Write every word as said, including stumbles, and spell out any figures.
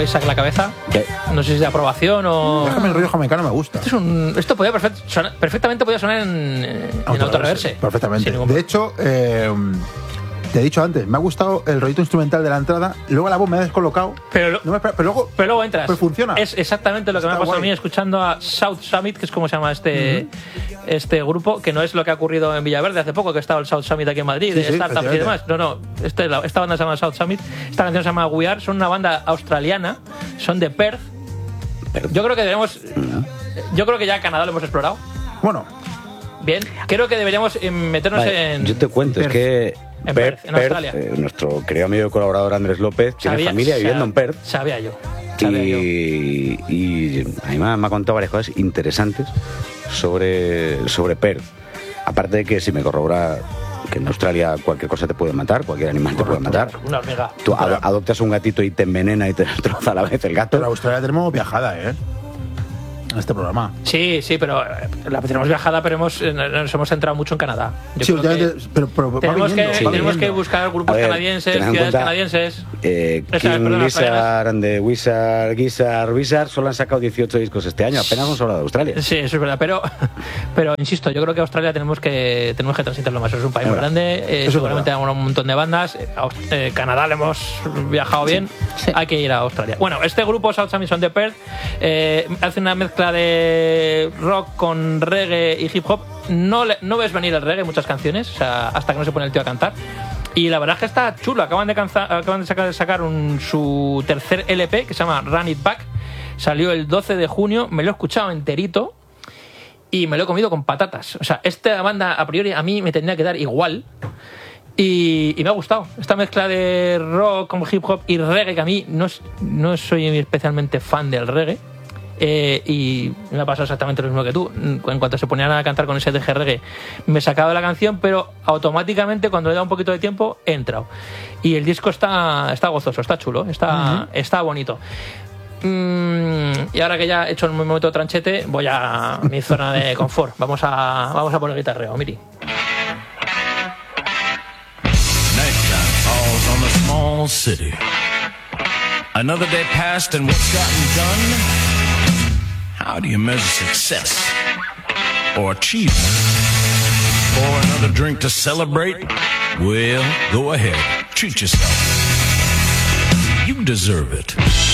saque la cabeza. ¿Qué? No sé si es de aprobación o... Déjame el rollo jamaicano, me gusta. Esto, es un, esto podía perfect, sonar, perfectamente podía sonar en, en autorreverse. Perfectamente. De hecho, eh, te he dicho antes, me ha gustado el rollito instrumental de la entrada, luego la voz me ha descolocado. Pero, no me espera, pero, luego, pero luego entras. Pues funciona. Es exactamente lo que Está me ha pasado guay. a mí escuchando a South Summit, que es como se llama este, uh-huh. este grupo, que no es lo que ha ocurrido en Villaverde hace poco, que estaba el South Summit aquí en Madrid, sí, de sí, startups y demás. No, no, este, esta banda se llama South Summit, esta canción se llama We Are, son una banda australiana, son de Perth. Yo creo que debemos. Uh-huh. Yo creo que ya Canadá lo hemos explorado. Bueno. Bien, creo que deberíamos meternos vale, en. Yo te cuento, Perth. es que. En Perth, Perth en Australia. Perth, eh, nuestro querido amigo y colaborador Andrés López sabía, tiene familia viviendo sabía, en Perth. Sabía yo. Sabía y, yo. y a mí me ha, me ha contado varias cosas interesantes sobre, sobre Perth. Aparte de que si me corrobora que en Australia cualquier cosa te puede matar, cualquier animal Correcto. te puede matar. Una hormiga. Tú ad- adoptas un gatito y te envenena y te destroza a la vez el gato. Pero en Australia tenemos viajada, ¿eh? En este programa. Sí, sí, pero la tenemos viajada, pero hemos, nos hemos centrado mucho en Canadá. Yo sí, creo que pero, pero tenemos, viniendo, que, sí. tenemos que buscar grupos ver, canadienses, ciudades cuenta, canadienses. Eh, King perdona, Lizard and the Wizard, Gizzard, Wizard solo han sacado dieciocho discos este año, apenas hemos hablado de Australia. Sí, eso es verdad, pero, pero insisto, yo creo que Australia tenemos que tenemos que transitarlo más. Es un país muy grande, eh, seguramente hay un montón de bandas. Eh, Canadá le hemos viajado bien, sí, sí. Hay que ir a Australia. Bueno, este grupo South Summit son de Perth, eh, hace una mezcla de rock con reggae y hip hop. No, le, no ves venir el reggae en muchas canciones, o sea, hasta que no se pone el tío a cantar. Y la verdad es que está chulo. Acaban de, canza, acaban de sacar, sacar un, su tercer L P que se llama Run It Back. Salió el doce de junio. Me lo he escuchado enterito y me lo he comido con patatas. O sea, esta banda a priori a mí me tendría que dar igual. Y, y me ha gustado. Esta mezcla de rock con hip hop y reggae, que a mí no, no soy especialmente fan del reggae. Eh, y me ha pasado exactamente lo mismo que tú. En cuanto se ponían a cantar con ese D G reggae, me sacaba de la canción, pero automáticamente cuando le da un poquito de tiempo he entrado. Y el disco está, está gozoso, está chulo, está, uh-huh. está bonito. Mm, y ahora que ya he hecho el momento de tranchete, voy a mi zona de confort. Vamos a, vamos a poner guitarreo, Miri. Nighttime falls on the small city. Another day passed and what's gotten done? How do you measure success or achievement? Or another drink to celebrate? Well, go ahead, treat yourself. You deserve it.